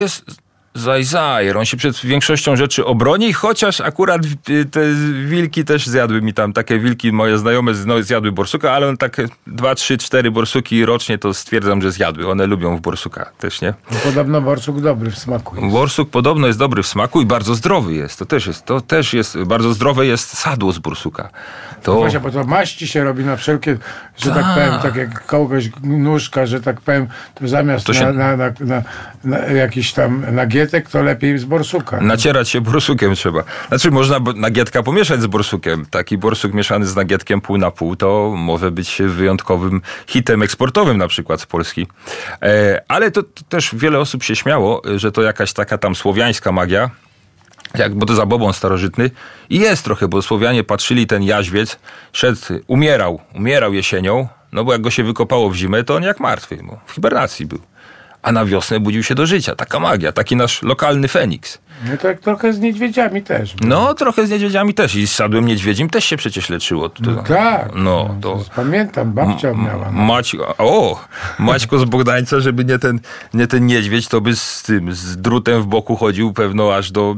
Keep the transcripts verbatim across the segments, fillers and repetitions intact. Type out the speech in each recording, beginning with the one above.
jest zajzajer. On się przed większością rzeczy obroni, chociaż akurat te wilki też zjadły mi tam, takie wilki moje znajome zjadły borsuka, ale on tak dwa, trzy, cztery borsuki rocznie to stwierdzam, że zjadły. One lubią w borsuka też, nie? No, podobno borsuk dobry w smaku jest. Borsuk podobno jest dobry w smaku i bardzo zdrowy jest. To też jest, to też jest, bardzo zdrowe jest sadło z borsuka. To... No właśnie, bo to maści się robi na wszelkie, że Ta. tak powiem, tak jak kogoś nóżka, że tak powiem, to zamiast to się... na, na, na, na, na jakiś tam nagietek, to lepiej z borsuka. Nacierać się borsukiem trzeba. Znaczy można nagietka pomieszać z borsukiem. Taki borsuk mieszany z nagietkiem pół na pół to może być wyjątkowym hitem eksportowym na przykład z Polski. E, ale to, to też wiele osób się śmiało, że to jakaś taka tam słowiańska magia, jak, bo to zabobon starożytny. I jest trochę, bo Słowianie patrzyli, ten jaźwiec szedł, umierał, umierał jesienią, no bo jak go się wykopało w zimę, to on jak martwy, bo w hibernacji był. A na wiosnę budził się do życia. Taka magia, taki nasz lokalny Feniks. No tak trochę z niedźwiedziami też. Bo... No trochę z niedźwiedziami też. I z sadłem niedźwiedzim też się przecież leczyło. To, no tak. No, to... to pamiętam, babcia m- miała. No. Mać... O, Maćko z Bogdańca, żeby nie ten, nie ten niedźwiedź, to by z tym, z drutem w boku chodził pewno aż do,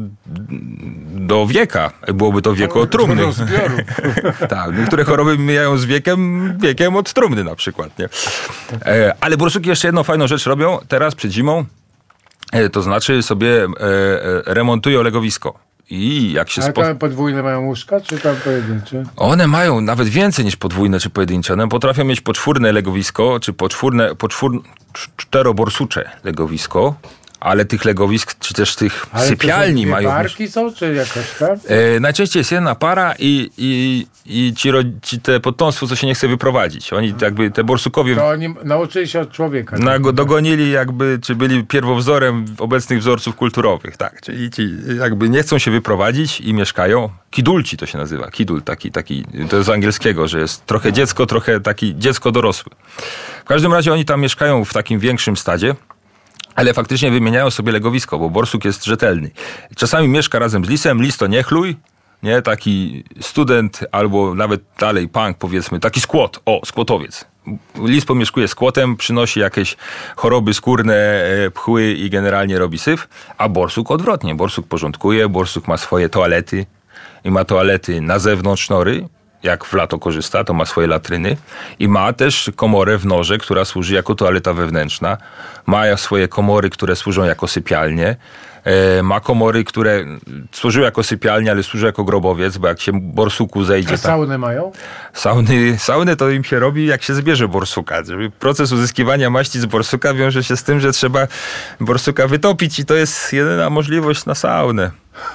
do wieka. Byłoby to wieko od trumny. Do rozbioru. Tak, niektóre choroby mijają z wiekiem, wiekiem od trumny na przykład. Nie? E, ale borsuki jeszcze jedną fajną rzecz robią teraz przed zimą. To znaczy sobie e, e, remontują legowisko. I jak się Ale spo... tam podwójne mają łóżka, czy tam pojedyncze? One mają nawet więcej niż podwójne czy pojedyncze. One potrafią mieć poczwórne legowisko, czy poczwórne, poczwórne czteroborsucze legowisko. Ale tych legowisk, czy też tych ale sypialni to są mają... parki są, czy jakoś tam? E, najczęściej jest jedna para i, i, i ci, ci te potomstwo, co się nie chce wyprowadzić. Oni jakby, te borsukowie... To oni nauczyli się od człowieka. Na, go dogonili jakby, czy byli pierwowzorem obecnych wzorców kulturowych, tak. Czyli ci jakby nie chcą się wyprowadzić i mieszkają. Kidulci to się nazywa. Kidul taki, taki, to jest z angielskiego, że jest trochę dziecko, trochę taki dziecko dorosłe. W każdym razie oni tam mieszkają w takim większym stadzie. Ale faktycznie wymieniają sobie legowisko, bo borsuk jest rzetelny. Czasami mieszka razem z lisem, lis to nie chluj, nie? Taki student albo nawet dalej punk, powiedzmy, taki skłot, o, skłotowiec. Lis pomieszkuje z kłotem, przynosi jakieś choroby skórne, pchły i generalnie robi syf, a borsuk odwrotnie. Borsuk porządkuje, borsuk ma swoje toalety i ma toalety na zewnątrz nory. Jak w lato korzysta, to ma swoje latryny i ma też komorę w norze, która służy jako toaleta wewnętrzna. Ma swoje komory, które służą jako sypialnie. E, ma komory, które służyły jako sypialnie, ale służą jako grobowiec, bo jak się borsuku zejdzie... A sauny mają? Sauny, sauny to im się robi, jak się zbierze borsuka. Proces uzyskiwania maści z borsuka wiąże się z tym, że trzeba borsuka wytopić i to jest jedyna możliwość na saunę.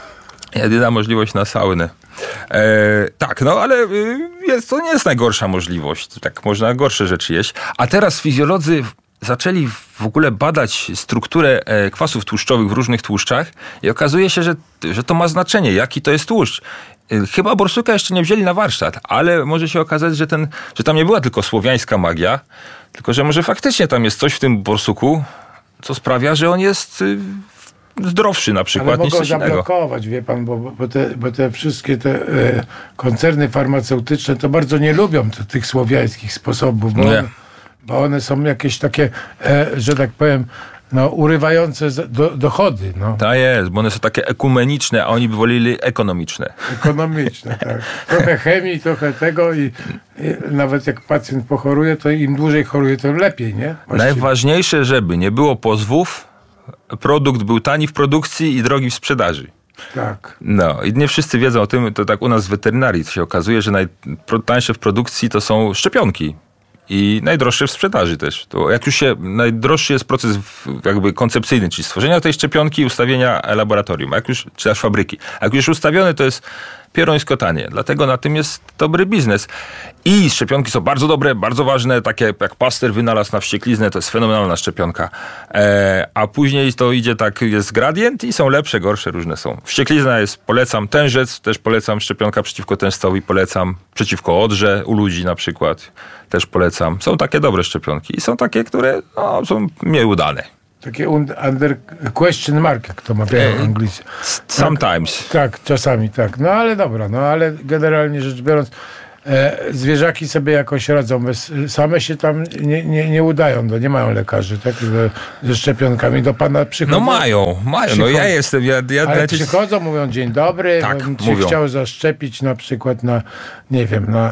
Jedyna możliwość na saunę. E, tak, no ale jest, to nie jest najgorsza możliwość. Tak można gorsze rzeczy jeść. A teraz fizjolodzy zaczęli w ogóle badać strukturę kwasów tłuszczowych w różnych tłuszczach i okazuje się, że, że to ma znaczenie, jaki to jest tłuszcz. Chyba borsuka jeszcze nie wzięli na warsztat, ale może się okazać, że, ten, że tam nie była tylko słowiańska magia, tylko że może faktycznie tam jest coś w tym borsuku, co sprawia, że on jest zdrowszy na przykład ale niż coś innego. Ale mogą zablokować, wie pan, bo, bo, te, bo te wszystkie te e, koncerny farmaceutyczne to bardzo nie lubią te, tych słowiańskich sposobów, bo, one, bo one są jakieś takie, e, że tak powiem, no, urywające do, dochody. No. Tak jest, bo one są takie ekumeniczne, a oni by woleli ekonomiczne. Ekonomiczne, tak. Trochę chemii, trochę tego i, i nawet jak pacjent pochoruje, to im dłużej choruje, tym lepiej, nie? Właściwie. Najważniejsze, żeby nie było pozwów, produkt był tani w produkcji i drogi w sprzedaży. Tak. No i nie wszyscy wiedzą o tym, to tak u nas w weterynarii to się okazuje, że najtańsze w produkcji to są szczepionki. I najdroższe w sprzedaży też. To jak już się, najdroższy jest proces jakby koncepcyjny, czyli stworzenia tej szczepionki i ustawienia laboratorium, jak już, czy też fabryki. A jak już ustawione, to jest pierońsko tanie. Dlatego na tym jest dobry biznes. I szczepionki są bardzo dobre, bardzo ważne, takie jak Pasteur wynalazł na wściekliznę, to jest fenomenalna szczepionka. E, a później to idzie tak, jest gradient i są lepsze, gorsze, różne są. Wścieklizna jest, polecam, tężec, też polecam, szczepionka przeciwko tężcowi polecam, przeciwko odrze u ludzi na przykład, też polecam. Są takie dobre szczepionki i są takie, które no, są mniej udane. Takie under question mark, jak to mawiają Anglicy. Sometimes. Tak, tak, czasami tak. No ale dobra, no ale generalnie rzecz biorąc, e, zwierzaki sobie jakoś radzą. Bez, same się tam nie, nie, nie udają, no, nie mają lekarzy, tak? Ze, ze szczepionkami do pana przychodzą. No mają, mają. Przychodzą. No ja jestem. Ja, ja Ale lecieć... przychodzą, mówią dzień dobry, tak, bym cię mówią. chciał zaszczepić na przykład na, nie wiem, na,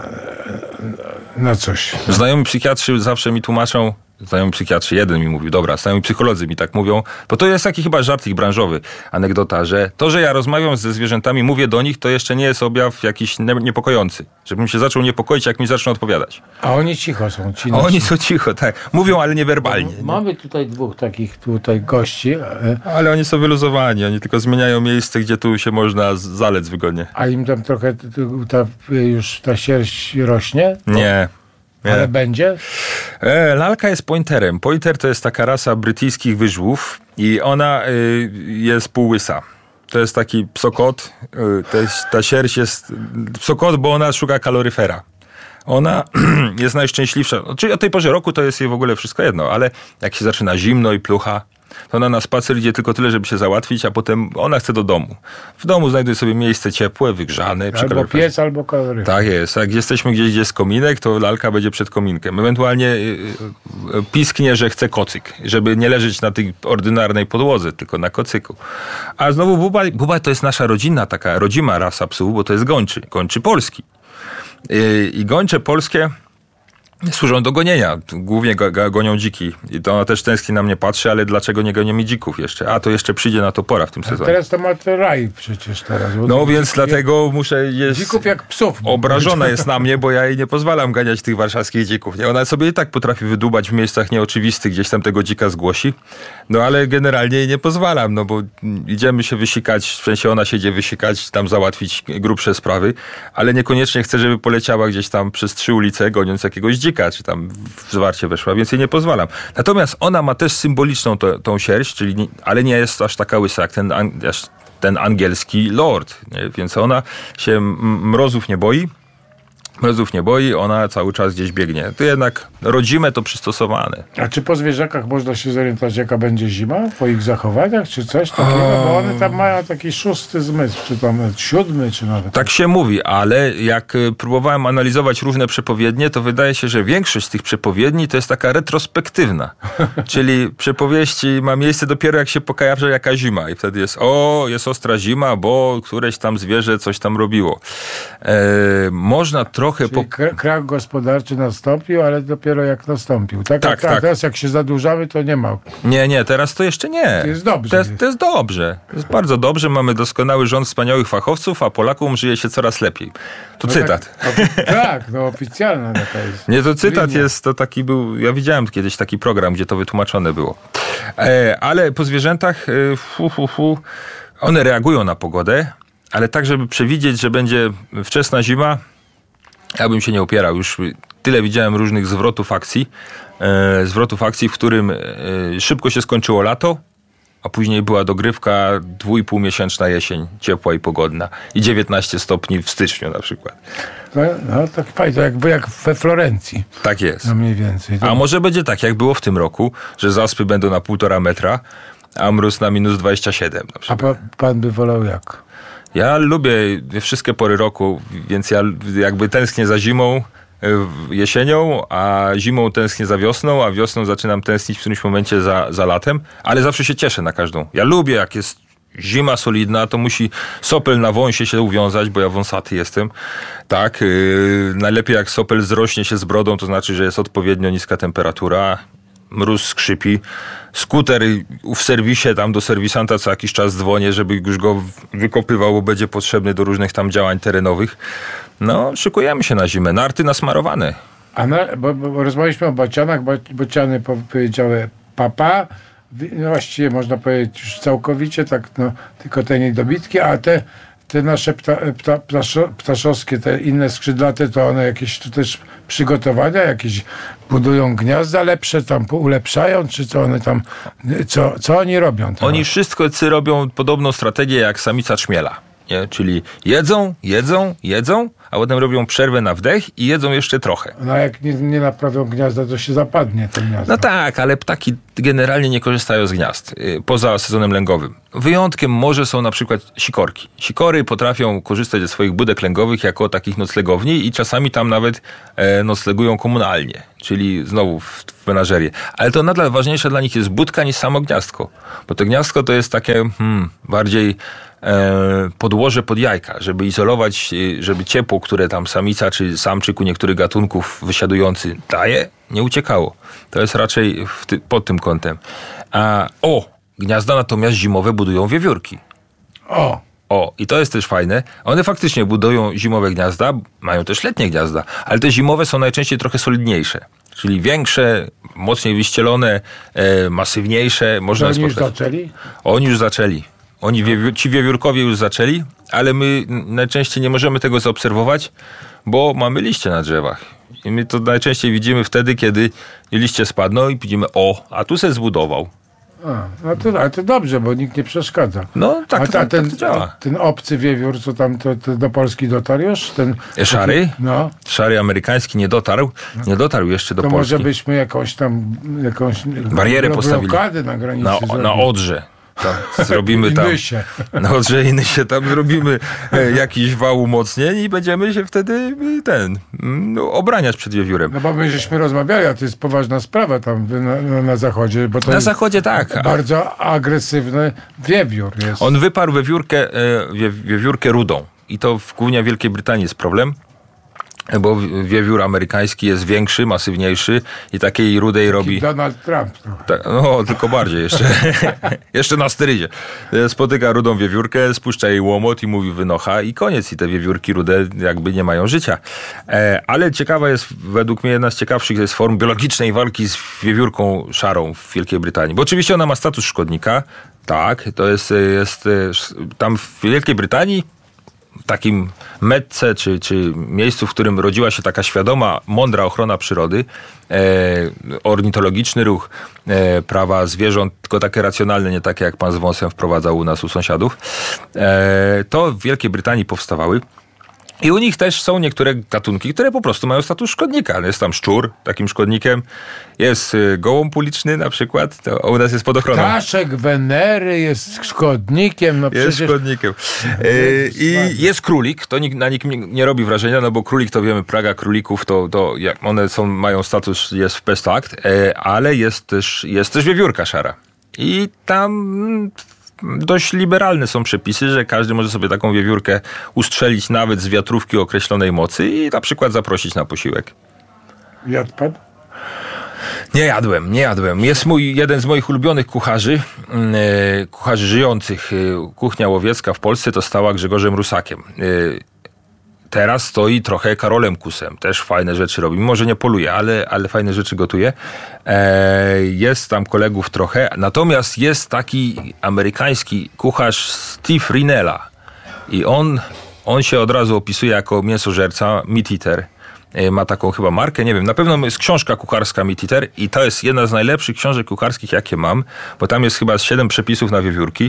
na coś. Znajomi psychiatrzy zawsze mi tłumaczą, znajomi psychiatrzy, jeden mi mówił, dobra, znajomi psycholodzy mi tak mówią, bo to jest taki chyba żart ich branżowy, anegdota, że to, że ja rozmawiam ze zwierzętami, mówię do nich, to jeszcze nie jest objaw jakiś ne- niepokojący. Żebym się zaczął niepokoić, jak mi zaczną odpowiadać. A oni cicho są. Ci A oni są cicho, tak. Mówią, ale niewerbalnie. Nie? Mamy tutaj dwóch takich tutaj gości. Ale oni są wyluzowani, oni tylko zmieniają miejsce, gdzie tu się można zalec wygodnie. A im tam trochę ta, już ta sierść rośnie? Nie. Nie. Ale będzie? E, lalka jest pointerem. Pointer to jest taka rasa brytyjskich wyżłów i ona y, jest półłysa. To jest taki psokot. Y, to jest, ta sierść jest psokot, bo ona szuka kaloryfera. Ona jest najszczęśliwsza. Czyli o tej porze roku to jest jej w ogóle wszystko jedno, ale jak się zaczyna zimno i plucha, to ona na spacer idzie tylko tyle, żeby się załatwić, a potem ona chce do domu. W domu znajduje sobie miejsce ciepłe, wygrzane. Albo piec, albo kaloryfer. Tak jest. Jak jesteśmy gdzieś, gdzie jest kominek, to lalka będzie przed kominkiem. Ewentualnie y, y, pisknie, że chce kocyk, żeby nie leżeć na tej ordynarnej podłodze, tylko na kocyku. A znowu Buba, Buba to jest nasza rodzinna, taka rodzima rasa psów, bo to jest gończy, gończy polski. I, i gończe polskie służą do gonienia. Głównie go, go, gonią dziki. I to ona też tęskni na mnie patrzy, ale dlaczego nie gonią mi dzików jeszcze? A to jeszcze przyjdzie na to pora w tym sezonie. A teraz to ma to raj przecież teraz. No więc dlatego muszę... Jest, dzików jak psów. Obrażona jest na mnie, bo ja jej nie pozwalam ganiać tych warszawskich dzików. Nie? Ona sobie i tak potrafi wydubać w miejscach nieoczywistych, gdzieś tam tego dzika zgłosi. No ale generalnie jej nie pozwalam, no bo idziemy się wysikać, w sensie ona się idzie wysikać, tam załatwić grubsze sprawy, ale niekoniecznie chcę, żeby poleciała gdzieś tam przez trzy ulice, goniąc jakiegoś dzika, czy tam w zwarcie weszła, więc jej nie pozwalam. Natomiast ona ma też symboliczną to, tą sierść, czyli nie, ale nie jest aż taka łysa jak ten, ten angielski lord, nie? Więc ona się mrozów nie boi. Mrozów nie boi, ona cały czas gdzieś biegnie. To jednak rodzime to przystosowane. A czy po zwierzakach można się zorientować, jaka będzie zima? Po ich zachowaniach, czy coś takiego? Bo one tam mają taki szósty zmysł, czy tam siódmy, czy nawet... Tak się mówi, ale jak próbowałem analizować różne przepowiednie, to wydaje się, że większość z tych przepowiedni to jest taka retrospektywna. Czyli przepowiedź ma miejsce dopiero jak się pokaże jaka zima. I wtedy jest, o, jest ostra zima, bo któreś tam zwierzę coś tam robiło. E, można trochę... Trochę po... krach gospodarczy nastąpił, ale dopiero jak nastąpił. Tak, tak, a tak. teraz jak się zadłużamy, to nie ma. Nie, nie, teraz to jeszcze nie. To jest dobrze. To jest, to jest dobrze. To jest bardzo dobrze. Mamy doskonały rząd wspaniałych fachowców, a Polakom żyje się coraz lepiej. To no cytat. Tak, tak, no oficjalna taka jest. Nie, to cytat linia. Jest, to taki był, ja widziałem kiedyś taki program, gdzie to wytłumaczone było. E, ale po zwierzętach, e, fu, fu, fu, one reagują na pogodę, ale tak, żeby przewidzieć, że będzie wczesna zima, ja bym się nie opierał. Już tyle widziałem różnych zwrotów akcji. E, zwrotów akcji, w którym e, szybko się skończyło lato, a później była dogrywka dwójpółmiesięczna jesień, ciepła i pogodna. I dziewiętnaście stopni w styczniu na przykład. No, no tak fajnie, jak, jak we Florencji. Tak jest. No mniej więcej. To... A może będzie tak, jak było w tym roku, że zaspy będą na półtora metra, a mróz na minus dwadzieścia siedem na przykład. A pa, pan by wolał jak? Ja lubię wszystkie pory roku, więc ja jakby tęsknię za zimą, jesienią, a zimą tęsknię za wiosną, a wiosną zaczynam tęsknić w którymś momencie za, za latem, ale zawsze się cieszę na każdą. Ja lubię, jak jest zima solidna, to musi sopel na wąsie się uwiązać, bo ja wąsaty jestem. Tak, yy, najlepiej jak sopel zrośnie się z brodą, to znaczy, że jest odpowiednio niska temperatura, mróz skrzypi. Skuter w serwisie, tam do serwisanta co jakiś czas dzwonię, żeby już go wykopywał, bo będzie potrzebny do różnych tam działań terenowych. No, szykujemy się na zimę. Narty nasmarowane. A na, bo, bo rozmawialiśmy o bocianach, bo, bociany powiedziały papa. No właściwie można powiedzieć już całkowicie, tak, no, tylko te niedobitki, a te Te nasze pta, pta, ptaszo, ptaszowskie, te inne skrzydlate, to one jakieś tu też przygotowania, jakieś budują gniazda lepsze, tam ulepszają, czy co one tam, co, co oni robią? Teraz? Oni wszystko robią podobną strategię jak samica czmiela. Nie? Czyli jedzą, jedzą, jedzą, a potem robią przerwę na wdech i jedzą jeszcze trochę. No a jak nie, nie naprawią gniazda, to się zapadnie to gniazdo. No tak, ale ptaki generalnie nie korzystają z gniazd, poza sezonem lęgowym. wyjątkiem może są na przykład sikorki. Sikory potrafią korzystać ze swoich budek lęgowych jako takich noclegowni i czasami tam nawet e, noclegują komunalnie, czyli znowu w, w menażerię. Ale to nadal ważniejsze dla nich jest budka niż samo gniazdko, bo to gniazdko to jest takie hmm, bardziej e, podłoże pod jajka, żeby izolować, żeby ciepło, które tam samica czy samczyk u niektórych gatunków wysiadujący daje, nie uciekało. To jest raczej w ty, pod tym kątem. A, o! Gniazda natomiast zimowe budują wiewiórki. O! O, i to jest też fajne. One faktycznie budują zimowe gniazda, mają też letnie gniazda, ale te zimowe są najczęściej trochę solidniejsze. Czyli większe, mocniej wyścielone, e, masywniejsze. Można oni już zaczęli? Oni już zaczęli. Oni wiewiór, ci wiewiórkowie już zaczęli, ale my najczęściej nie możemy tego zaobserwować, bo mamy liście na drzewach. I my to najczęściej widzimy wtedy, kiedy liście spadną i widzimy, o, a tu se zbudował. A, no to, ale to dobrze, bo nikt nie przeszkadza. No tak, a, to, a ten, tak to działa. Ten obcy wiewiór, co tam to, to do Polski dotarł już? Ten, Szary? Taki, no. Szary amerykański nie dotarł. Nie dotarł jeszcze do to Polski. To może byśmy jakąś tam jakąś barierę postawili. Blokadę na granicy Na, na Odrze. Tam zrobimy tam. Na Odrze i się tam zrobimy jakiś wał umocnień i będziemy się wtedy ten no, obraniać przed wiewiórem. No bo my żeśmy rozmawiali, a to jest poważna sprawa tam na, na, na zachodzie. Bo to na zachodzie tak. Bardzo agresywny wiewiór jest. On wyparł wiewiórkę, wie, wiewiórkę rudą. I to w głównie w Wielkiej Brytanii jest problem. Bo wiewiór amerykański jest większy, masywniejszy i takiej rudej robi... Donald Trump. Ta, no, tylko bardziej jeszcze. Jeszcze na sterydzie. Spotyka rudą wiewiórkę, spuszcza jej łomot i mówi wynocha i koniec. I te wiewiórki rude jakby nie mają życia. E, ale ciekawa jest, według mnie jedna z ciekawszych jest form biologicznej walki z wiewiórką szarą w Wielkiej Brytanii. Bo oczywiście ona ma status szkodnika. Tak, to jest, jest tam w Wielkiej Brytanii takim metce, czy, czy miejscu, w którym rodziła się taka świadoma, mądra ochrona przyrody, e, ornitologiczny ruch e, prawa zwierząt, tylko takie racjonalne, nie takie jak pan z wąsem wprowadzał u nas u sąsiadów, e, to w Wielkiej Brytanii powstawały. I u nich też są niektóre gatunki, które po prostu mają status szkodnika. Jest tam szczur, takim szkodnikiem. Jest gołąb uliczny na przykład. To u nas jest pod ochroną. Ptaszek Wenery jest szkodnikiem. No jest przecież... szkodnikiem. Yy, I jest królik. To nikt, na nikim nie, nie robi wrażenia, no bo królik to wiemy, plaga królików, to, to jak one są, mają status, jest w Pest Act, yy, ale jest też, jest też wiewiórka szara. I tam... dość liberalne są przepisy, że każdy może sobie taką wiewiórkę ustrzelić nawet z wiatrówki określonej mocy i na przykład zaprosić na posiłek. Jadł pan? Nie jadłem, nie jadłem. Jest mój, jeden z moich ulubionych kucharzy, yy, kucharzy żyjących. Yy, kuchnia łowiecka w Polsce to stała Grzegorzem Rusakiem. Yy, Teraz stoi trochę Karolem Kusem. Też fajne rzeczy robi. Mimo, że nie poluje, ale, ale fajne rzeczy gotuje. E, jest tam kolegów trochę. Natomiast jest taki amerykański kucharz Steve Rinella. I on, on się od razu opisuje jako mięsożerca, meat eater. E, ma taką chyba markę, nie wiem. Na pewno jest książka kucharska Meat Eater i to jest jedna z najlepszych książek kucharskich, jakie mam. Bo tam jest chyba siedem przepisów na wiewiórki.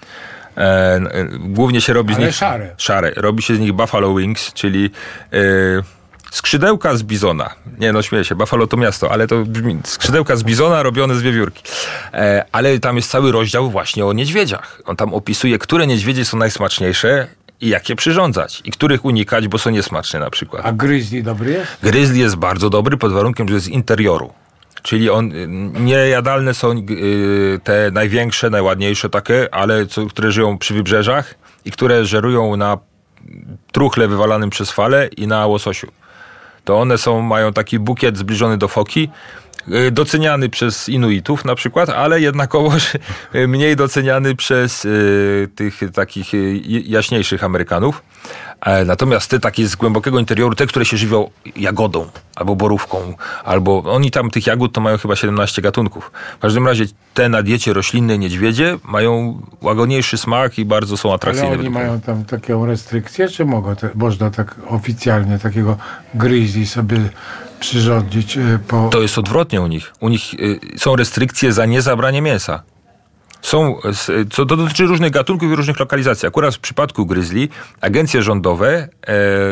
E, głównie się robi Ale z nich... szare. Szare. Robi się z nich buffalo wings, czyli e, skrzydełka z bizona. Nie no, śmieję się, Buffalo to miasto, ale to brzmi... Skrzydełka z bizona robione z wiewiórki. E, ale tam jest cały rozdział właśnie o niedźwiedziach. On tam opisuje, które niedźwiedzie są najsmaczniejsze i jak je przyrządzać. I których unikać, bo są niesmaczne na przykład. A grizzly dobry jest? Grizzly jest bardzo dobry pod warunkiem, że jest z interioru. Czyli on, niejadalne są te największe, najładniejsze takie, ale co, które żyją przy wybrzeżach i które żerują na truchle wywalanym przez fale i na łososiu. To one są, mają taki bukiet zbliżony do foki, doceniany przez Inuitów na przykład, ale jednakowoż mniej doceniany przez y, tych takich jaśniejszych Amerykanów. Natomiast te takie z głębokiego interioru, te, które się żywią jagodą, albo borówką, albo oni tam tych jagód to mają chyba siedemnaście gatunków. W każdym razie te na diecie roślinnej niedźwiedzie mają łagodniejszy smak i bardzo są atrakcyjne. Ale oni mają tam taką restrykcję, czy mogą te, można tak oficjalnie takiego grizzly sobie przyrządzić po... To jest odwrotnie u nich. U nich y, są restrykcje za niezabranie mięsa. Są, co to dotyczy różnych gatunków i różnych lokalizacji. Akurat w przypadku gryzli agencje rządowe e,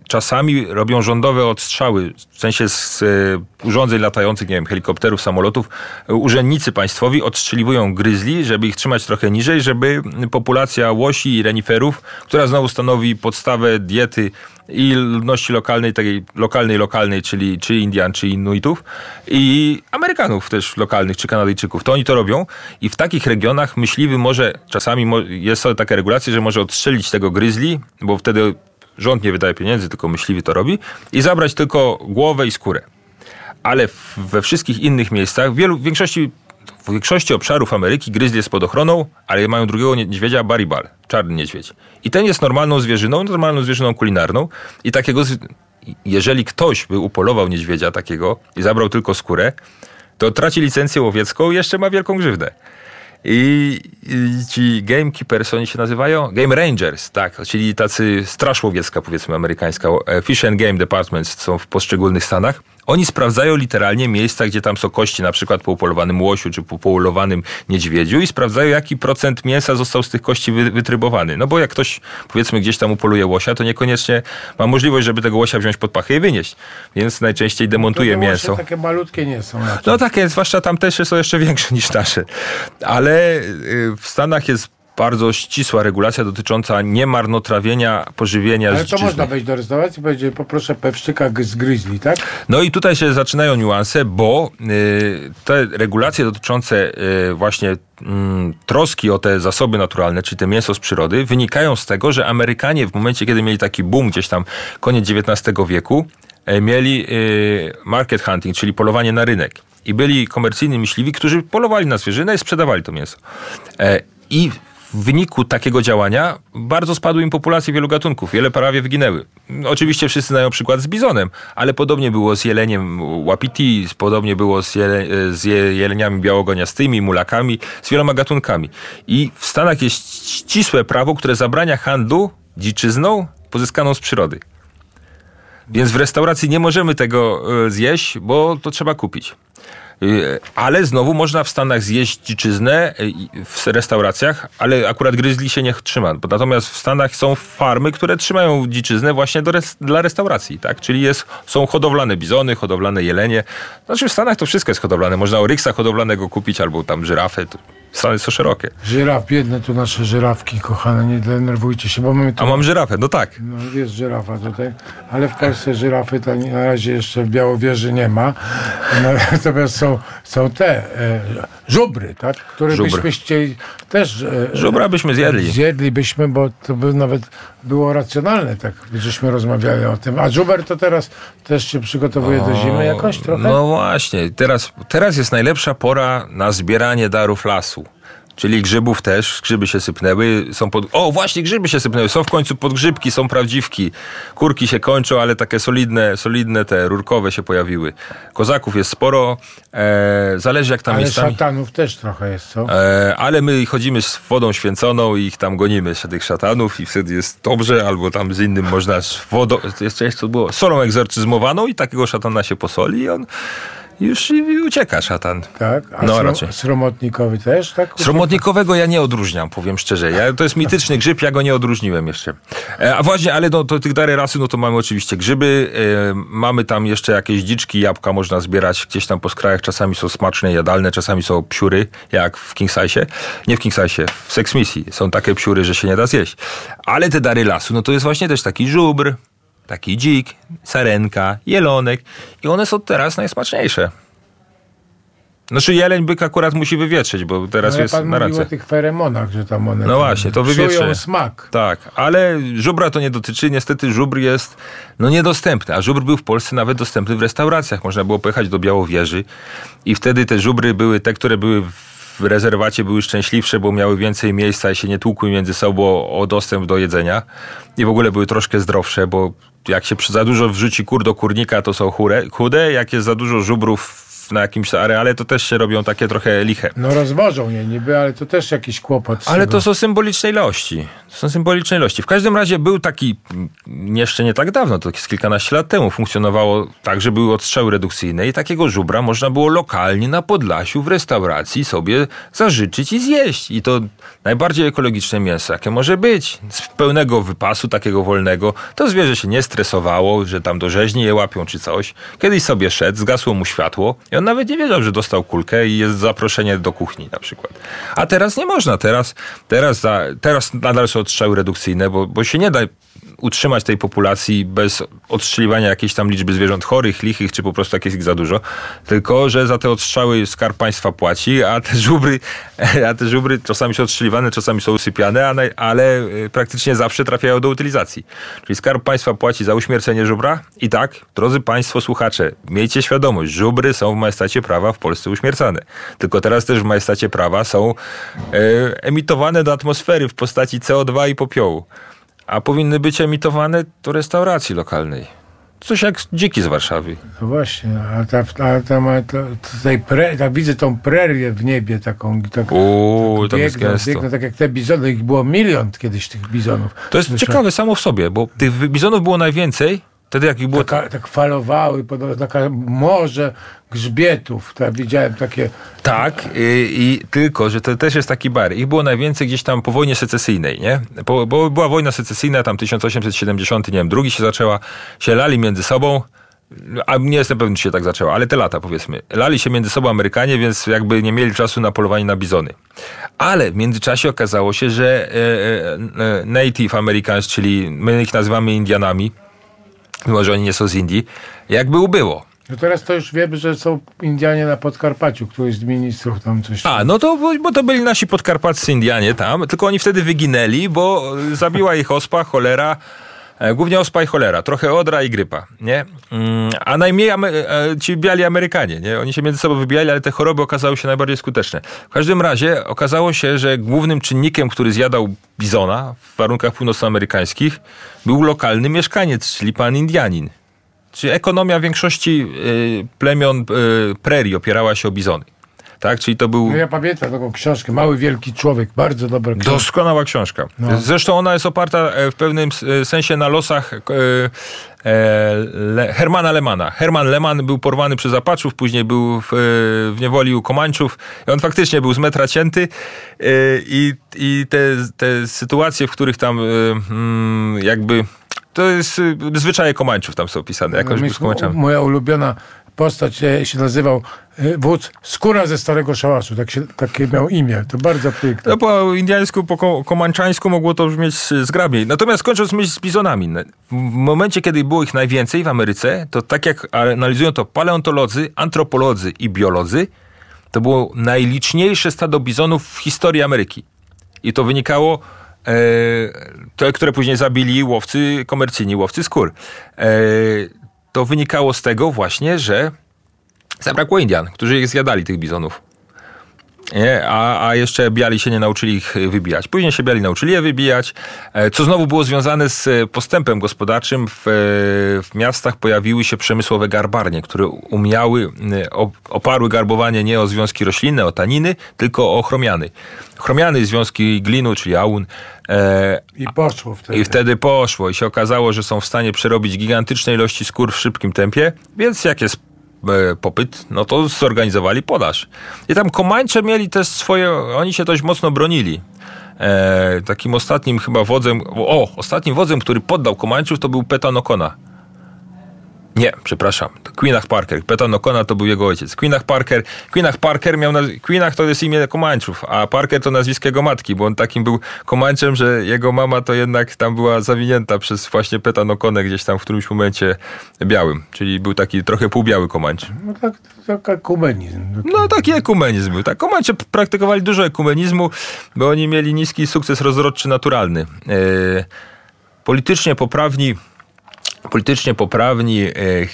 czasami robią rządowe odstrzały, w sensie z e, urządzeń latających, nie wiem, helikopterów, samolotów. Urzędnicy państwowi odstrzeliwują gryzli, żeby ich trzymać trochę niżej, żeby populacja łosi i reniferów, która znowu stanowi podstawę diety i ludności lokalnej, takiej lokalnej, lokalnej, czyli czy Indian, czy Inuitów i Amerykanów też lokalnych, czy Kanadyjczyków. To oni to robią i w takich regionach myśliwy może, czasami jest sobie taka regulacja, że może odstrzelić tego gryzli, bo wtedy rząd nie wydaje pieniędzy, tylko myśliwy to robi i zabrać tylko głowę i skórę. Ale w, we wszystkich innych miejscach, w, wielu, w, większości, w większości obszarów Ameryki gryzli jest pod ochroną, ale mają drugiego niedźwiedzia, baribal, czarny niedźwiedź. I ten jest normalną zwierzyną, normalną zwierzyną kulinarną i takiego, jeżeli ktoś by upolował niedźwiedzia takiego i zabrał tylko skórę, to traci licencję łowiecką i jeszcze ma wielką grzywdę. I, I ci gamekeepers, oni się nazywają? Game Rangers, tak, czyli tacy straż łowiecka, powiedzmy amerykańska, Fish and Game Departments są w poszczególnych stanach. Oni sprawdzają literalnie miejsca, gdzie tam są kości, na przykład po upolowanym łosiu czy po upolowanym niedźwiedziu i sprawdzają, jaki procent mięsa został z tych kości wy, wytrybowany. No bo jak ktoś, powiedzmy, gdzieś tam upoluje łosia, to niekoniecznie ma możliwość, żeby tego łosia wziąć pod pachę i wynieść. Więc najczęściej demontuje no mięso. Łosie takie malutkie nie są. Raczej. No takie, zwłaszcza tamtejsze są jeszcze większe niż nasze. Ale w Stanach jest bardzo ścisła regulacja dotycząca niemarnotrawienia pożywienia Ale z to dziczyzny. można wejść do restauracji i powiedzieć, poproszę pewsztyka z gryzli, tak? No i tutaj się zaczynają niuanse, bo y, te regulacje dotyczące y, właśnie y, troski o te zasoby naturalne, czy te mięso z przyrody, wynikają z tego, że Amerykanie w momencie, kiedy mieli taki boom gdzieś tam koniec dziewiętnastego wieku, y, mieli y, market hunting, czyli polowanie na rynek. I byli komercyjni myśliwi, którzy polowali na zwierzynę i sprzedawali to mięso. E, I w wyniku takiego działania bardzo spadły im populacje wielu gatunków. Wiele prawie wyginęły. Oczywiście wszyscy znają przykład z bizonem, ale podobnie było z jeleniem łapiti, podobnie było z, jele, z jeleniami białogoniastymi, mulakami, z wieloma gatunkami. I w Stanach jest ścisłe prawo, które zabrania handlu dziczyzną pozyskaną z przyrody. Więc w restauracji nie możemy tego zjeść, bo to trzeba kupić. Ale znowu można w Stanach zjeść dziczyznę w restauracjach, ale akurat gryzli się nie trzyma. Natomiast w Stanach są farmy, które trzymają dziczyznę właśnie do res- dla restauracji, tak? Czyli jest, są hodowlane bizony, hodowlane jelenie. Znaczy w Stanach to wszystko jest hodowlane. Można oryksa hodowlanego kupić albo tam żyrafę. Stany są szerokie. Żyraf, biedne tu nasze żyrawki, kochane, nie denerwujcie się, bo mamy tu... A mam żyrafę, no tak. No jest żyrafa tutaj, ale w Polsce żyrafy to na razie jeszcze w Białowieży nie ma. Natomiast są, są te e, żubry, tak? Które Żubr. byśmy chcieli też... E, Żubra byśmy zjedli. Zjedlibyśmy, bo to by nawet było racjonalne, tak, żeśmy rozmawiali o tym. A żuber to teraz też się przygotowuje o, do zimy jakoś trochę? No właśnie, teraz, teraz jest najlepsza pora na zbieranie darów lasu. Czyli grzybów też, grzyby się sypnęły, są pod... O, właśnie, grzyby się sypnęły, są w końcu podgrzybki, są prawdziwki. Kurki się kończą, ale takie solidne, solidne te rurkowe się pojawiły. Kozaków jest sporo, e, zależy jak tam ale miejscami. Ale szatanów też trochę jest, co? E, ale my chodzimy z wodą święconą i ich tam gonimy, tych szatanów i wtedy jest dobrze, albo tam z innym można z wodą, jeszcze co było, solą egzorcyzmowaną i takiego szatana się posoli i on... Już ucieka szatan. Tak? A no, sro- raczej. sromotnikowy też? Tak? Sromotnikowego ja nie odróżniam, powiem szczerze. Ja, to jest mityczny grzyb, ja go nie odróżniłem jeszcze. E, a właśnie, ale no, to tych dary rasy, no to mamy oczywiście grzyby, e, mamy tam jeszcze jakieś dziczki, jabłka można zbierać gdzieś tam po skrajach. Czasami są smaczne, jadalne, czasami są psiury, jak w King Size. Nie w King Size, w Sex Missy. Są takie psiury, że się nie da zjeść. Ale te dary lasu, no to jest właśnie też taki żubr, taki dzik, sarenka, jelonek i one są teraz najsmaczniejsze. Znaczy jeleń byk akurat musi wywietrzyć, bo teraz no, jest pan na ręce. o tych feromonach, że tam one no właśnie, to wywietrze. czują smak. Tak, ale żubra to nie dotyczy. Niestety żubr jest no niedostępny, a żubr był w Polsce nawet dostępny w restauracjach. Można było pojechać do Białowieży i wtedy te żubry były te, które były w rezerwacie były szczęśliwsze, bo miały więcej miejsca i się nie tłukły między sobą o dostęp do jedzenia. I w ogóle były troszkę zdrowsze, bo jak się za dużo wrzuci kur do kurnika, to są chude. Jak jest za dużo żubrów na jakimś areale, to też się robią takie trochę liche. No rozwożą je niby, ale to też jakiś kłopot. Ale tego. To są symboliczne ilości. To są symboliczne ilości. W każdym razie był taki, jeszcze nie tak dawno, to jest kilkanaście lat temu, funkcjonowało tak, że były odstrzały redukcyjne i takiego żubra można było lokalnie na Podlasiu w restauracji sobie zażyczyć i zjeść. I to najbardziej ekologiczne mięso, jakie może być. Z pełnego wypasu, takiego wolnego. To zwierzę się nie stresowało, że tam do rzeźni je łapią czy coś. Kiedyś sobie szedł, zgasło mu światło i on nawet nie wiedział, że dostał kulkę i jest zaproszenie do kuchni na przykład. A teraz nie można. Teraz, teraz, za, teraz nadal są odstrzały redukcyjne, bo, bo się nie da utrzymać tej populacji bez odstrzeliwania jakiejś tam liczby zwierząt chorych, lichych, czy po prostu jak jest ich za dużo. Tylko, że za te odstrzały Skarb Państwa płaci, a te żubry, a te żubry czasami są odstrzeliwane, czasami są usypiane, ale praktycznie zawsze trafiają do utylizacji. Czyli Skarb Państwa płaci za uśmiercenie żubra i tak, drodzy Państwo słuchacze, miejcie świadomość, żubry są w majestacie prawa w Polsce uśmiercane. Tylko teraz też w majestacie prawa są e, emitowane do atmosfery w postaci C O dwa i popiołu. A powinny być emitowane do restauracji lokalnej. Coś jak dziki z Warszawy. No właśnie, a ta, a ta ma to, tutaj pre, ta, widzę tą prerię w niebie taką. Tak, Uuu, tam jest gęsto. Biegną, tak jak te bizony, ich było milion kiedyś tych bizonów. To jest Zresztą, ciekawe samo w sobie, bo tych bizonów było najwięcej, wtedy jak ich było... Taka, tak falowały, taka morze grzbietów, tak, widziałem takie... Tak, i, i tylko, że to też jest taki bar. Ich było najwięcej gdzieś tam po wojnie secesyjnej, nie? Po, bo była wojna secesyjna, tam tysiąc osiemset siedemdziesiąty, nie wiem, drugi się zaczęła, się lali między sobą, a nie jestem pewny, czy się tak zaczęło, ale te lata powiedzmy. Lali się między sobą Amerykanie, więc jakby nie mieli czasu na polowanie na bizony. Ale w międzyczasie okazało się, że e, e, Native Americans, czyli my ich nazywamy Indianami, mimo że oni nie są z Indii, jakby ubyło. No teraz to już wiemy, że są Indianie na Podkarpaciu, któryś z ministrów tam coś... A, no to, bo to byli nasi podkarpaccy Indianie tam, tylko oni wtedy wyginęli, bo zabiła ich ospa, cholera, głównie ospa i cholera, trochę odra i grypa, nie? A najmniej ci biali Amerykanie, nie? Oni się między sobą wybijali, ale te choroby okazały się najbardziej skuteczne. W każdym razie okazało się, że głównym czynnikiem, który zjadał bizona w warunkach północnoamerykańskich był lokalny mieszkaniec, czyli pan Indianin. Czyli ekonomia większości y, plemion y, prerii opierała się o bizony. Tak? Czyli to był... No ja pamiętam taką książkę, Mały Wielki Człowiek, bardzo dobra książka. Doskonała książka. No. Zresztą ona jest oparta w pewnym sensie na losach e, Le, Hermana Lemana. Herman Leman był porwany przez Apaczów, później był w, w niewoli u Komańczów i on faktycznie był z metra cięty e, i, i te, te sytuacje, w których tam e, jakby... To jest zwyczaje Komańczów tam są opisane. Jakoś no, z Komańczami. Moja ulubiona postać się nazywał wódz Skóra ze Starego Szałasu. Tak się, takie miał imię. To bardzo piękne. No po indiańsku, po komanczańsku mogło to brzmieć zgrabiej. Natomiast kończąc myśl z bizonami. W momencie, kiedy było ich najwięcej w Ameryce, to tak jak analizują to paleontolodzy, antropolodzy i biolodzy, to było najliczniejsze stado bizonów w historii Ameryki. I to wynikało te, które później zabili łowcy komercyjni, łowcy skór. To wynikało z tego właśnie, że zabrakło Indian, którzy zjadali tych bizonów. Nie? A, a jeszcze biali się nie nauczyli ich wybijać. Później się biali nauczyli je wybijać, co znowu było związane z postępem gospodarczym. W, w miastach pojawiły się przemysłowe garbarnie, które umiały, oparły garbowanie nie o związki roślinne, o taniny, tylko o chromiany. Chromiany, związki glinu, czyli aun. E, I poszło wtedy. I wtedy poszło. I się okazało, że są w stanie przerobić gigantyczne ilości skór w szybkim tempie, więc jak jest popyt, no to zorganizowali podaż. I tam Komańcze mieli też swoje, oni się dość mocno bronili. E, takim ostatnim chyba wodzem, o, ostatnim wodzem, który poddał Komańczów, to był Petan O'Connor. Nie, przepraszam. Queenach Parker. Petan O'Connor to był jego ojciec. Queenach Parker. Queenach Parker miał... Naz- Queenach to jest imię Komańczów, a Parker to nazwisko jego matki, bo on takim był Komańczem, że jego mama to jednak tam była zawinięta przez właśnie Petan O'Connor gdzieś tam w którymś momencie białym. Czyli był taki trochę półbiały Komańczy. No tak, tak ekumenizm. Taki... No taki ekumenizm był. Tak. Komańcze praktykowali dużo ekumenizmu, bo oni mieli niski sukces rozrodczy naturalny. Yy, politycznie poprawni Politycznie poprawni e, e,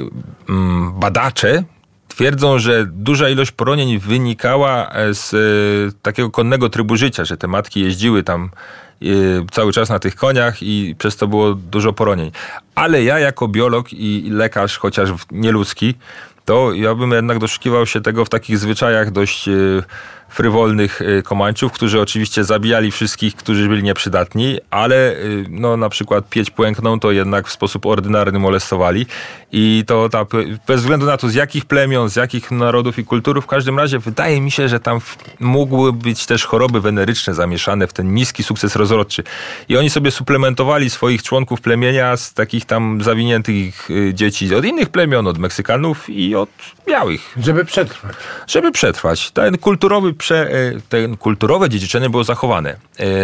badacze twierdzą, że duża ilość poronień wynikała z e, takiego konnego trybu życia, że te matki jeździły tam e, cały czas na tych koniach i przez to było dużo poronień. Ale ja jako biolog i lekarz, chociaż nieludzki, to ja bym jednak doszukiwał się tego w takich zwyczajach dość yy, frywolnych yy, Komańczów, którzy oczywiście zabijali wszystkich, którzy byli nieprzydatni, ale yy, no na przykład pieć płękną to jednak w sposób ordynarny molestowali i to ta, bez względu na to z jakich plemion, z jakich narodów i kultur, w każdym razie wydaje mi się, że tam w, mogły być też choroby weneryczne zamieszane w ten niski sukces rozrodczy. I oni sobie suplementowali swoich członków plemienia z takich tam zawiniętych yy, dzieci od innych plemion, od Meksykanów i od białych. Żeby przetrwać. Żeby przetrwać. Ten kulturowy, prze, ten kulturowe dziedziczenie było zachowane.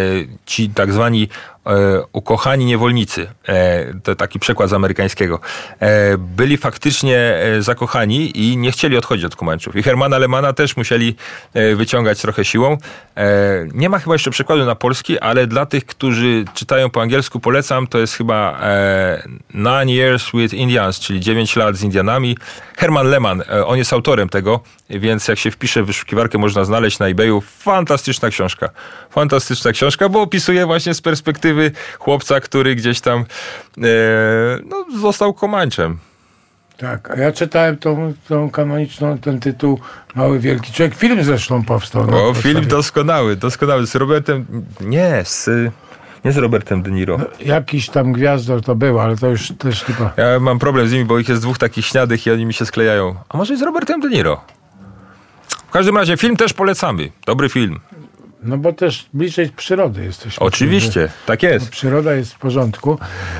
Ci tak zwani ukochani niewolnicy, to taki przekład z amerykańskiego, byli faktycznie zakochani i nie chcieli odchodzić od Komańczów. I Hermana Lemana też musieli wyciągać trochę siłą. Nie ma chyba jeszcze przekładu na polski, ale dla tych, którzy czytają po angielsku, polecam, to jest chyba Nine Years with Indians, czyli dziewięć lat z Indianami. Herman Lehmann, on jest autorem tego, więc jak się wpisze w wyszukiwarkę, można znaleźć na eBayu. Fantastyczna książka. Fantastyczna książka, bo opisuje właśnie z perspektywy chłopca, który gdzieś tam e, no, został Komańczem. Tak, a ja czytałem tą, tą kanoniczną, ten tytuł Mały Wielki Człowiek. Film zresztą powstał. O, film doskonały, doskonały. Z Robertem... Nie, z... Nie z Robertem De Niro. No, jakiś tam gwiazdor to był, ale to już też chyba... Ja mam problem z nimi, bo ich jest dwóch takich śniadych i oni mi się sklejają. A może i z Robertem De Niro? W każdym razie film też polecamy. Dobry film. No bo też bliżej przyrody jesteśmy. Oczywiście, czyli, tak jest. Przyroda jest w porządku.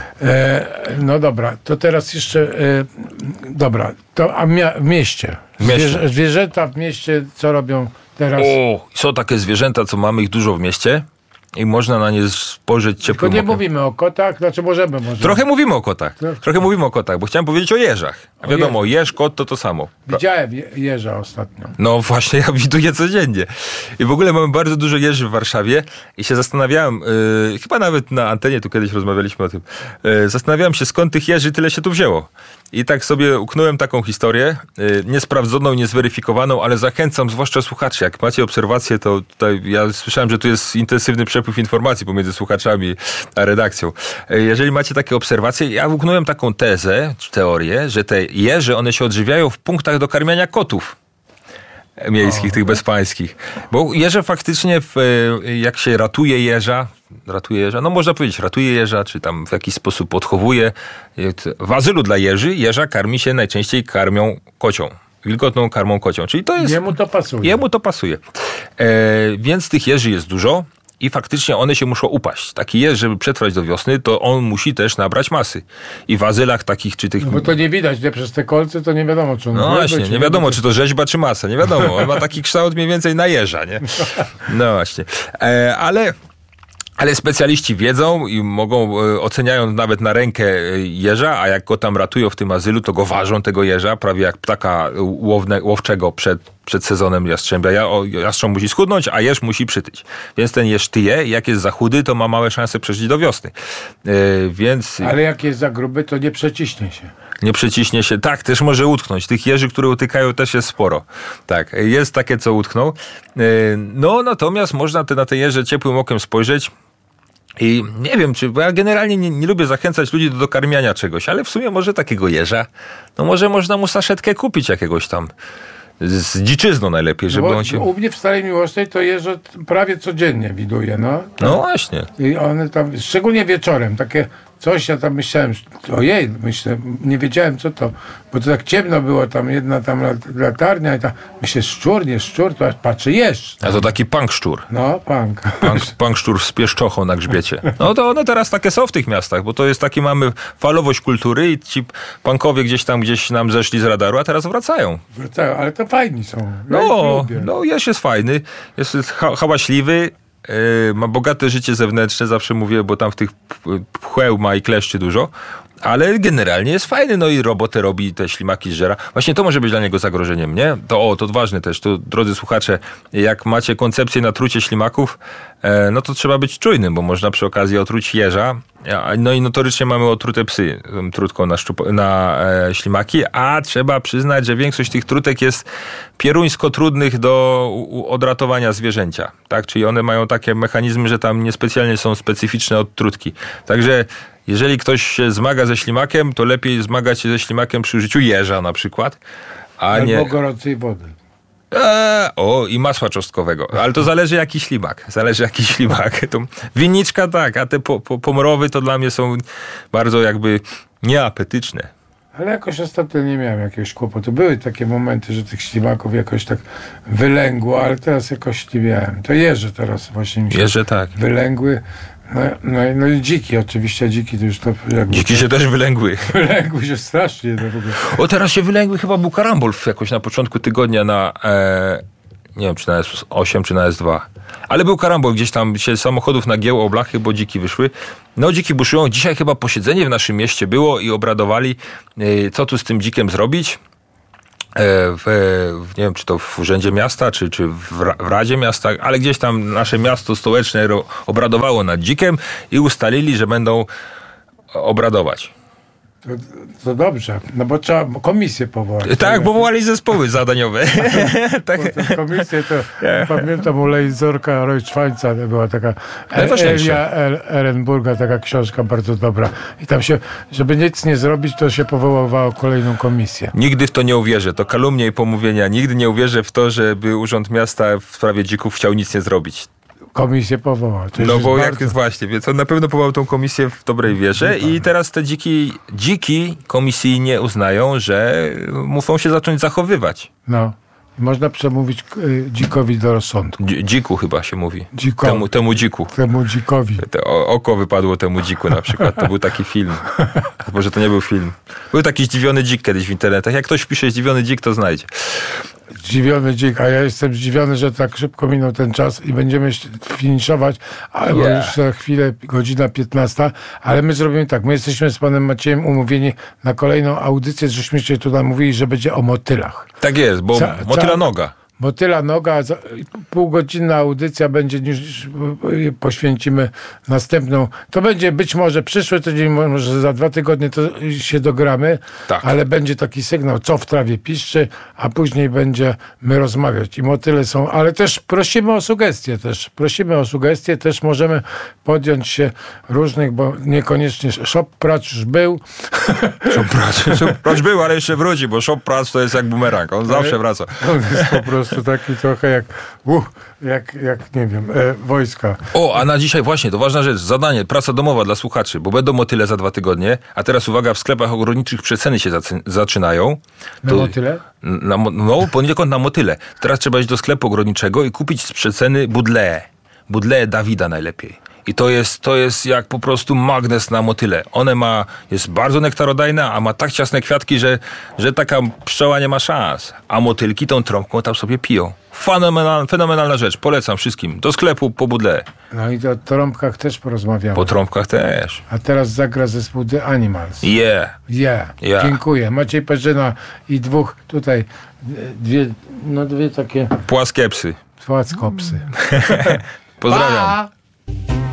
E, no dobra, to teraz jeszcze... E, dobra, to a mia- w mieście. W mieście. Zwierzę, zwierzęta w mieście co robią teraz? O, są takie zwierzęta, co mamy ich dużo w mieście. I można na nie spojrzeć ciepłym Tylko nie okiem. mówimy o kotach, znaczy możemy. możemy. Trochę mówimy o kotach. Trochę. Trochę mówimy o kotach, bo chciałem powiedzieć o jeżach. A O wiadomo, jeż, kot to to samo. Widziałem je- jeża ostatnio. No właśnie, ja widuję codziennie. I w ogóle mamy bardzo dużo jeży w Warszawie i się zastanawiałem, yy, chyba nawet na antenie tu kiedyś rozmawialiśmy o tym, yy, zastanawiałem się, skąd tych jeży tyle się tu wzięło. I tak sobie uknąłem taką historię, yy, niesprawdzoną, niezweryfikowaną, ale zachęcam zwłaszcza słuchaczy. Jak macie obserwacje, to tutaj ja słyszałem, że tu jest intensywny przepływ informacji pomiędzy słuchaczami a redakcją. Yy, jeżeli macie takie obserwacje, ja uknąłem taką tezę, czy teorię, że te jeże, one się odżywiają w punktach do karmienia kotów miejskich, o, tych bezpańskich. Bo jeże faktycznie, w, jak się ratuje jeża, ratuje jeża, no można powiedzieć, ratuje jeża, czy tam w jakiś sposób odchowuje. W azylu dla jeży, jeża karmi się najczęściej karmią kocią. Wilgotną karmą kocią. Czyli to jest... Jemu to pasuje. Jemu to pasuje. E, więc tych jeży jest dużo. I faktycznie one się muszą upaść. Taki jeż, żeby przetrwać do wiosny, to on musi też nabrać masy. I w azylach takich, czy tych... No bo to nie widać, nie? Przez te kolce to nie wiadomo, czy on... No grzyby, właśnie, czy nie wiadomo, czy to rzeźba, czy masa. Nie wiadomo. On ma taki kształt mniej więcej na jeża, nie? No właśnie. E, ale... Ale specjaliści wiedzą i mogą, oceniają nawet na rękę jeża, a jak go tam ratują w tym azylu, to go ważą, tego jeża, prawie jak ptaka łowne, łowczego przed, przed sezonem jastrzębia. Ja, jastrząb musi schudnąć, a jeż musi przytyć. Więc ten jeż tyje, jak jest za chudy, to ma małe szanse przeżyć do wiosny. Yy, więc... Ale jak jest za gruby, to nie przeciśnie się. Nie przeciśnie się. Tak, też może utknąć. Tych jeży, które utykają, też jest sporo. Tak, jest takie, co utkną. Yy, no, natomiast można te, na te jeże ciepłym okiem spojrzeć. I nie wiem, czy, bo ja generalnie nie, nie lubię zachęcać ludzi do dokarmiania czegoś, ale w sumie może takiego jeża, no może można mu saszetkę kupić jakiegoś tam, z dziczyzną najlepiej, żeby no on się... U mnie w Starej Miłosnej to jeżo prawie codziennie widuję, no. No właśnie. I one tam, szczególnie wieczorem, takie coś, ja tam myślałem, ojej, myślę, nie wiedziałem co to, bo to tak ciemno było, tam jedna tam latarnia i tam, myślę, szczur, nie szczur, to aż patrzę, jeż. A to taki punk szczur. No, punk. Punk, punk szczur z pieszczochą na grzbiecie. No to one teraz takie są w tych miastach, bo to jest taki, mamy falowość kultury i ci punkowie gdzieś tam, gdzieś nam zeszli z radaru, a teraz wracają. Wracają, ale to fajni są. Ja no, no, jeż jest fajny, jest ha- hałaśliwy, Yy, ma bogate życie zewnętrzne, zawsze mówię, bo tam w tych pcheł ma i kleszczy dużo, ale generalnie jest fajny, no i robotę robi, te ślimaki zżera. Właśnie to może być dla niego zagrożeniem, nie? To o, to ważne też, to drodzy słuchacze, jak macie koncepcję na trucie ślimaków, e, no to trzeba być czujnym, bo można przy okazji otruć jeża, no i notorycznie mamy otrute psy, trutką na, szczup- na e, ślimaki, a trzeba przyznać, że większość tych trutek jest pieruńsko trudnych do u, odratowania zwierzęcia, tak? Czyli one mają takie mechanizmy, że tam niespecjalnie są specyficzne od trutki. Także jeżeli ktoś się zmaga ze ślimakiem, to lepiej zmagać się ze ślimakiem przy użyciu jeża na przykład, A Albo nie... gorącej wody. Eee, o, i masła czosnkowego. Ale to zależy jaki ślimak. Zależy jaki ślimak. To winniczka tak, a te po, po, pomrowy to dla mnie są bardzo jakby nieapetyczne. Ale jakoś ostatnio nie miałem jakiegoś kłopotu. Były takie momenty, że tych ślimaków jakoś tak wylęgło, ale teraz jakoś nie miałem. To jeże teraz właśnie mi się Jeże tak. wylęgły. No, no, no i dziki oczywiście, dziki to już to jakby... Dziki się też wylęgły. Wylęgły się strasznie. No w ogóle. O, teraz się wylęgły, chyba był karambol jakoś na początku tygodnia na, e, nie wiem, czy na S osiem, czy na S dwa. Ale był karambol, gdzieś tam się samochodów nagięło o blachy, bo dziki wyszły. No, dziki buszują. Dzisiaj chyba posiedzenie w naszym mieście było i obradowali, e, co tu z tym dzikiem zrobić. W, w, nie wiem, czy to w Urzędzie Miasta, czy, czy w, w Radzie Miasta, ale gdzieś tam nasze miasto stołeczne obradowało nad dzikiem i ustalili, że będą obradować. To, to dobrze, no bo trzeba komisję powołać. Tak, powołali zespoły zadaniowe. Tak. Komisję to yeah. Pamiętam u Lejzorka Rojczwańca była taka Elia Ehrenburga, taka książka bardzo dobra. I tam się, żeby nic nie zrobić, to się powoływało kolejną komisję. Nigdy w to nie uwierzę. To kalumnie i pomówienia. Nigdy nie uwierzę w to, żeby Urząd Miasta w sprawie dzików chciał nic nie zrobić. Komisję powołał. No bo bardzo... jak jest właśnie, więc on na pewno powołał tą komisję w dobrej wierze no, i teraz te dziki, dziki komisyjnie uznają, że muszą się zacząć zachowywać. No. Można przemówić y, dzikowi do rozsądku. Dzi- dziku chyba się mówi. Dziko. Temu, temu dziku. Temu dzikowi. Te o, oko wypadło temu dziku na przykład. To był taki film. Może to nie był film. Był taki zdziwiony dzik kiedyś w internetach. Jak ktoś wpisze zdziwiony dzik, to znajdzie. Zdziwiony dzik, a ja jestem zdziwiony, że tak szybko minął ten czas i będziemy finiszować, albo yeah. już za chwilę, godzina piętnasta, ale my zrobimy tak, my jesteśmy z panem Maciejem umówieni na kolejną audycję, żeśmy się tutaj mówili, że będzie o motylach. Tak jest, bo ca, motyla ca, noga. Motyla noga, półgodzinna audycja będzie, niż poświęcimy następną. To będzie być może przyszły tydzień, może za dwa tygodnie to się dogramy, tak. Ale będzie taki sygnał, co w trawie piszczy, a później będziemy rozmawiać. I motyle są, ale też prosimy o sugestie też. Prosimy o sugestie, też możemy podjąć się różnych, bo niekoniecznie Shop Prac już był. Shop Prac, Shop Prac był, ale jeszcze wróci, bo Shop Prac to jest jak bumerang, on zawsze wraca. On jest po prostu to taki trochę jak, uh, jak, jak nie wiem, e, wojska. O, a na dzisiaj właśnie, to ważna rzecz, zadanie, praca domowa dla słuchaczy, bo będą motyle za dwa tygodnie, a teraz uwaga, w sklepach ogrodniczych przeceny się zacy- zaczynają. Na to, motyle? Na, no, poniekąd na motyle. Teraz trzeba iść do sklepu ogrodniczego i kupić z przeceny budleę. Budleę Dawida najlepiej. I to jest, to jest jak po prostu magnes na motyle. One ma, jest bardzo nektarodajna, a ma tak ciasne kwiatki, że, że taka pszczoła nie ma szans. A motylki tą trąbką tam sobie piją. Fenomenal, fenomenalna rzecz. Polecam wszystkim. Do sklepu po budle. No i o trąbkach też porozmawiamy. Po trąbkach też. A teraz zagra zespół The Animals. Yeah. Yeah. yeah. Dziękuję. Maciej Perzyna i dwóch tutaj, dwie, no dwie takie... Płaskie psy. Płaskopsy. Pozdrawiam. Pa!